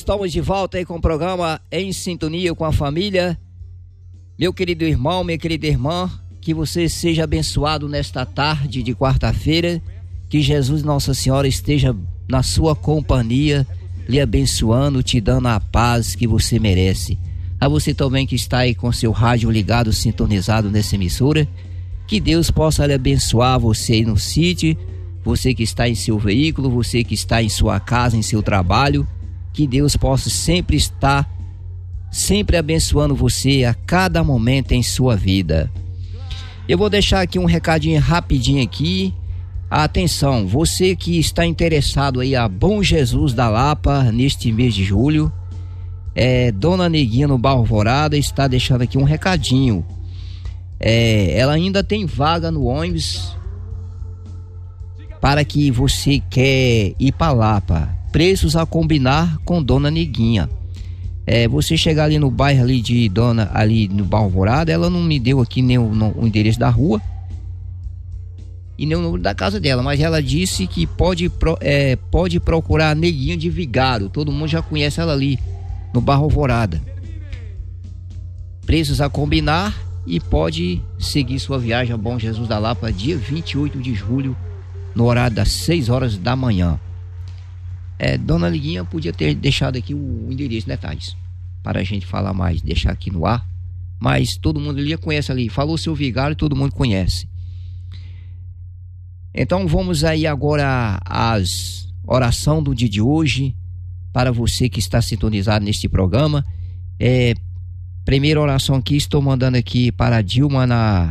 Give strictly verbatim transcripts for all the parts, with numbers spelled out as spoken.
Estamos de volta aí com o programa Em Sintonia com a Família. Meu querido irmão, minha querida irmã, que você seja abençoado nesta tarde de quarta-feira, que Jesus Nossa Senhora esteja na sua companhia, lhe abençoando, te dando a paz que você merece. A você também que está aí com seu rádio ligado, sintonizado nessa emissora, que Deus possa lhe abençoar, você aí no sítio, você que está em seu veículo, você que está em sua casa, em seu trabalho, que Deus possa sempre estar, sempre abençoando você a cada momento em sua vida. Eu vou deixar aqui um recadinho rapidinho aqui. Atenção, você que está interessado aí a Bom Jesus da Lapa neste mês de julho, é, Dona Neguinha no Bairro Alvorada está deixando aqui um recadinho. É, ela ainda tem vaga no ônibus para que você quer ir para Lapa. Preços a combinar com Dona Neguinha. É, você chegar ali no bairro ali de Dona, ali no Bairro Alvorada, ela não me deu aqui nem o, no, o endereço da rua e nem o número da casa dela, mas ela disse que pode, é, pode procurar a Neguinha de Vigário. Todo mundo já conhece ela ali no Bairro Alvorada. Preços a combinar e pode seguir sua viagem a Bom Jesus da Lapa dia vinte e oito de julho, no horário das seis horas da manhã. É, Dona Neguinha podia ter deixado aqui o endereço, né, Thais? Para a gente falar mais, deixar aqui no ar. Mas todo mundo ali conhece ali. Falou seu Vigário, todo mundo conhece. Então vamos aí agora às orações do dia de hoje. Para você que está sintonizado neste programa. É, primeira oração aqui, estou mandando aqui para a Dilma na,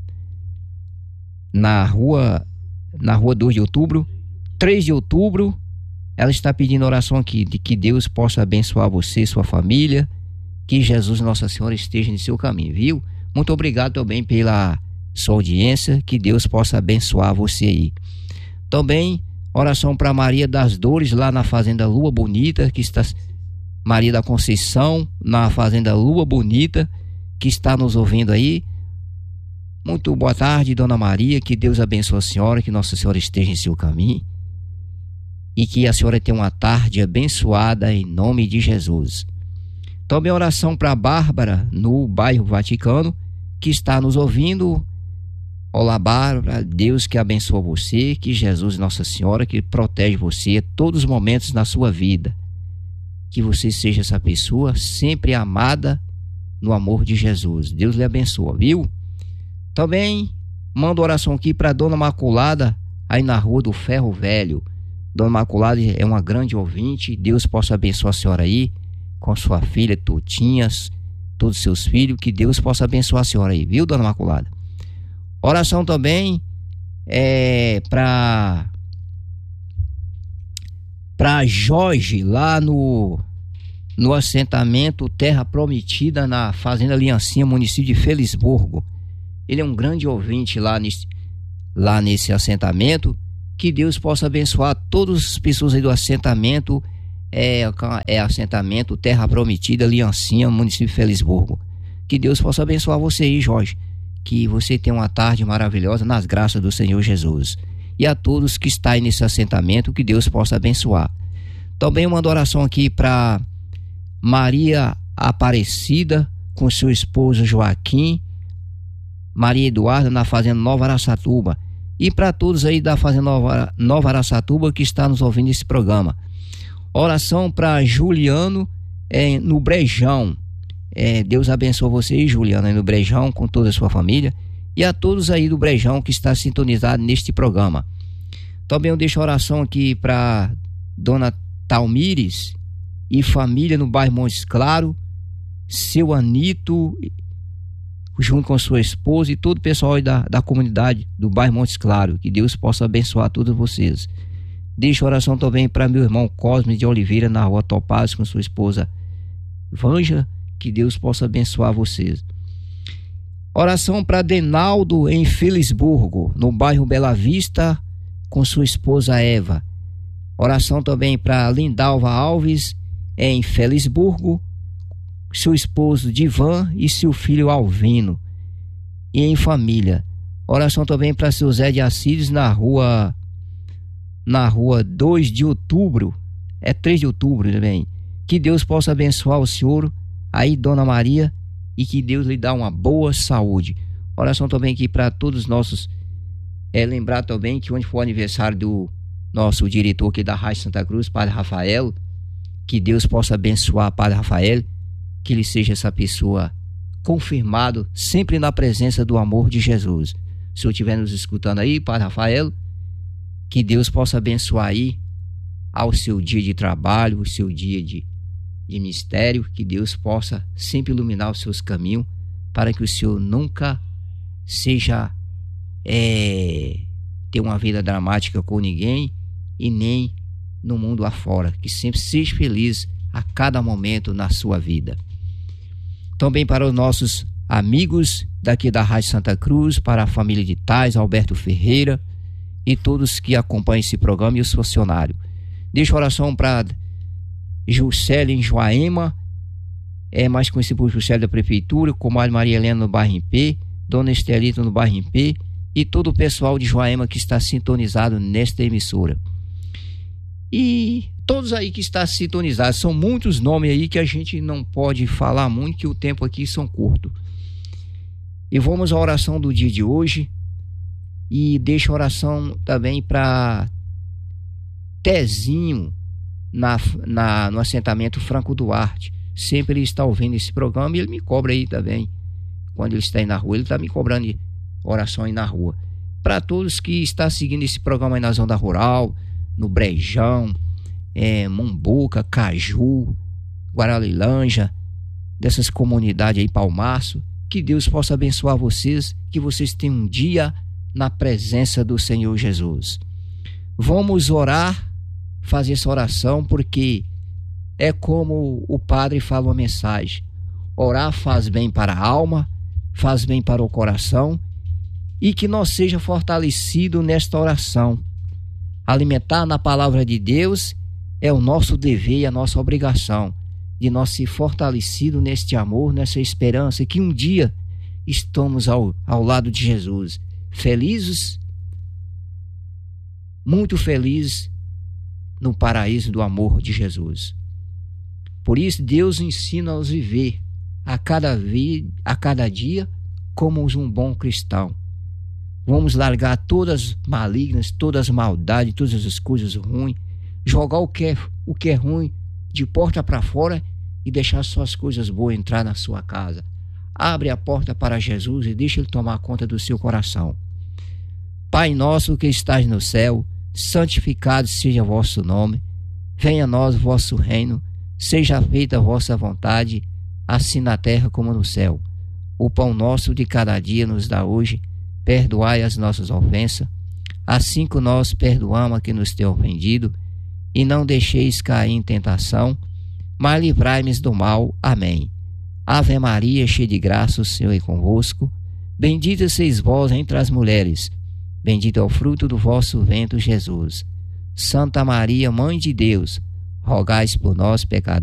na rua, na rua dois de outubro. três de outubro. Ela está pedindo oração aqui, de que Deus possa abençoar você e sua família, que Jesus Nossa Senhora esteja em seu caminho, viu? Muito obrigado também pela sua audiência, que Deus possa abençoar você aí. Também, oração para Maria das Dores, lá na Fazenda Lua Bonita, que está... Maria da Conceição, na Fazenda Lua Bonita, que está nos ouvindo aí. Muito boa tarde, Dona Maria, que Deus abençoe a senhora, que Nossa Senhora esteja em seu caminho. E que a senhora tenha uma tarde abençoada em nome de Jesus. Também oração para Bárbara no bairro Vaticano, que está nos ouvindo. Olá, Bárbara, Deus que abençoa você, que Jesus Nossa Senhora que protege você a todos os momentos na sua vida. Que você seja essa pessoa sempre amada no amor de Jesus. Deus lhe abençoa, viu? Também mando oração aqui para Dona Maculada, aí na Rua do Ferro Velho. Dona Maculada é uma grande ouvinte. Deus possa abençoar a senhora aí, com sua filha, Totinhas, todos os seus filhos. Que Deus possa abençoar a senhora aí, viu, Dona Maculada? Oração também é para para Jorge, lá no, no assentamento Terra Prometida, na Fazenda Aliancinha, município de Felisburgo. Ele é um grande ouvinte lá nesse, lá nesse assentamento. Que Deus possa abençoar todas as pessoas aí do assentamento, é, é assentamento Terra Prometida, Aliancinha, município de Felisburgo. Que Deus possa abençoar você aí, Jorge. Que você tenha uma tarde maravilhosa nas graças do Senhor Jesus. E a todos que estão aí nesse assentamento, que Deus possa abençoar. Também mando oração aqui para Maria Aparecida, com seu esposo Joaquim, Maria Eduarda, na Fazenda Nova Araçatuba. E para todos aí da Fazenda Nova, Nova Araçatuba que está nos ouvindo esse programa. Oração para Juliano é, no Brejão. É, Deus abençoe você aí, Juliano, aí no Brejão, com toda a sua família. E a todos aí do Brejão que está sintonizado neste programa. Também eu deixo oração aqui para Dona Talmires e família no bairro Montes Claro, seu Anito, junto com sua esposa e todo o pessoal aí da, da comunidade do bairro Montes Claro. Que Deus possa abençoar todos vocês. Deixo oração também para meu irmão Cosme de Oliveira, na Rua Topaz, com sua esposa Vanja. Que Deus possa abençoar vocês. Oração para Denaldo em Felisburgo, no bairro Bela Vista, com sua esposa Eva. Oração também para Lindalva Alves em Felisburgo, seu esposo Divan e seu filho Alvino, e em família. Oração também para seu Zé de Assis na rua na rua dois de outubro, é três de outubro também, Que Deus possa abençoar o senhor aí, Dona Maria, e que Deus lhe dá uma boa saúde. Oração também aqui para todos os nossos. É, lembrar também que onde for o aniversário do nosso diretor aqui da Rádio Santa Cruz, Padre Rafael, que Deus possa abençoar Padre Rafael, que ele seja essa pessoa confirmado sempre na presença do amor de Jesus. Se o senhor estiver nos escutando aí, Padre Rafael, que Deus possa abençoar aí ao seu dia de trabalho, o seu dia de, de mistério, que Deus possa sempre iluminar os seus caminhos, para que o senhor nunca seja é, ter uma vida dramática com ninguém e nem no mundo afora, que sempre seja feliz a cada momento na sua vida. Também para os nossos amigos daqui da Rádio Santa Cruz, para a família de Tais, Alberto Ferreira e todos que acompanham esse programa e os funcionários. Deixa oração para Juscelia em Joaema, é mais conhecido por Juscelia da Prefeitura, comadre Maria Helena no bairro Impê, Dona Estelita no bairro Impê e todo o pessoal de Joaema que está sintonizado nesta emissora. E todos aí que estão sintonizados, são muitos nomes aí que a gente não pode falar muito, que o tempo aqui são curto. E vamos à oração do dia de hoje. E deixa oração também para Tezinho na, na, no assentamento Franco Duarte. Sempre ele está ouvindo esse programa e ele me cobra aí também. Quando ele está aí na rua, ele está me cobrando oração aí na rua. Para todos que estão seguindo esse programa aí na Zona Rural, no Brejão, é, Mombuca, Caju, Guaralilanja, dessas comunidades aí, Palmaço, que Deus possa abençoar vocês, que vocês tenham um dia na presença do Senhor Jesus. Vamos orar, fazer essa oração, porque é como o padre fala uma mensagem: orar faz bem para a alma, faz bem para o coração, e que nós seja fortalecido nesta oração. Alimentar na palavra de Deus é o nosso dever e a nossa obrigação, de nós ser fortalecido neste amor, nessa esperança, e que um dia estamos ao, ao lado de Jesus, felizes, muito felizes no paraíso do amor de Jesus. Por isso Deus ensina-nos a viver a cada, vi, a cada dia como um bom cristão. Vamos largar todas as malignas, todas as maldades, todas as coisas ruins, jogar o que é, o que é ruim de porta para fora e deixar só as coisas boas entrar na sua casa. Abre a porta para Jesus e deixa Ele tomar conta do seu coração. Pai nosso que estás no céu, santificado seja o vosso nome. Venha a nós o vosso reino. Seja feita a vossa vontade, assim na terra como no céu. O pão nosso de cada dia nos dá hoje. Perdoai as nossas ofensas, assim como nós perdoamos a quem nos tem ofendido. E não deixeis cair em tentação, mas livrai-nos do mal. Amém. Ave Maria, cheia de graça, o Senhor é convosco. Bendita sois vós entre as mulheres. Bendito é o fruto do vosso ventre, Jesus. Santa Maria, Mãe de Deus, rogai por nós, pecadores,